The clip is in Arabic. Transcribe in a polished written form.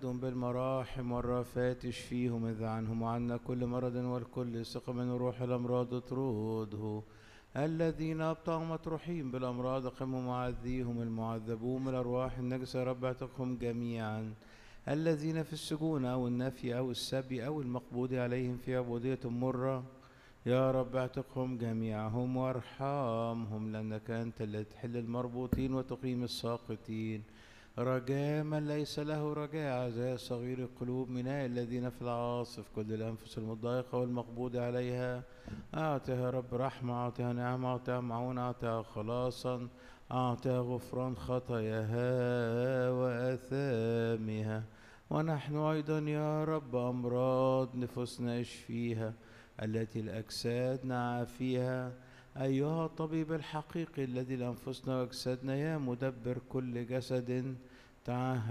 وعدهم بالمراحم والرافات اشفيهم اذ عنهم وعنا كل مرض والكل سقم من روح الأمراض اطرده. الذين أبطأوا مطروحين بالأمراض قموا معذيهم المعذبون بالأرواح النجسة يا رب اعتقهم جميعا. الذين في السجون أو النفي أو السبي أو المقبوض عليهم في عبودية مرة يا رب اعتقهم جميعهم وارحمهم، لأنك أنت الذي تحل المربوطين وتقيم الساقطين. رجاء من ليس له رجاء عزاء صغير القلوب مناء الذين في العاصف كل الأنفس المضايقة والمقبوض عليها أعطها يا رب رحمة، أعطها نعمة، أعطها معونة، أعطها خلاصا، أعطها غفران خطاياها وآثامها. ونحن أيضا يا رب أمراض نفوسنا اشفيها التي الأجساد نعافيها أيها الطبيب الحقيقي الذي لأنفسنا وأجسادنا يا مدبر كل جسد تعهد